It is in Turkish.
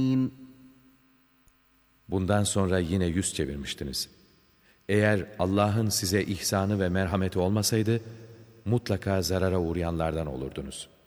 Bundan sonra yine yüz çevirmiştiniz. Eğer Allah'ın size ihsanı ve merhameti olmasaydı, mutlaka zarara uğrayanlardan olurdunuz.